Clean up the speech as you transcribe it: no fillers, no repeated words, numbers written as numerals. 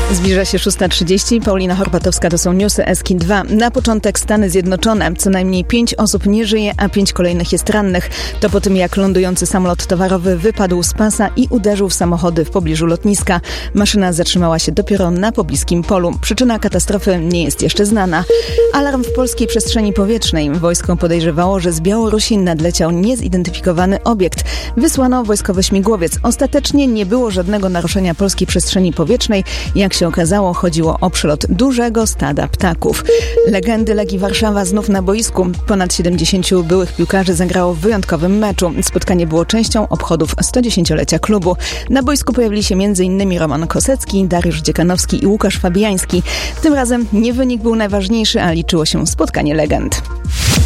Zbliża się 6:30. Paulina Horpatowska, to są newsy SK2. Na początek Stany Zjednoczone. Co najmniej 5 osób nie żyje, a 5 kolejnych jest rannych. To po tym, jak lądujący samolot towarowy wypadł z pasa i uderzył w samochody w pobliżu lotniska. Maszyna zatrzymała się dopiero na pobliskim polu. Przyczyna katastrofy nie jest jeszcze znana. Alarm w polskiej przestrzeni powietrznej. Wojsko podejrzewało, że z Białorusi nadleciał niezidentyfikowany obiekt. Wysłano wojskowy śmigłowiec. Ostatecznie nie było żadnego naruszenia polskiej przestrzeni powietrznej. Jak się okazało, chodziło o przylot dużego stada ptaków. Legendy Legii Warszawa znów na boisku. Ponad 70 byłych piłkarzy zagrało w wyjątkowym meczu. Spotkanie było częścią obchodów 110-lecia klubu. Na boisku pojawili się m.in. Roman Kosecki, Dariusz Dziekanowski i Łukasz Fabiański. Tym razem nie wynik był najważniejszy, a liczyło się spotkanie legend.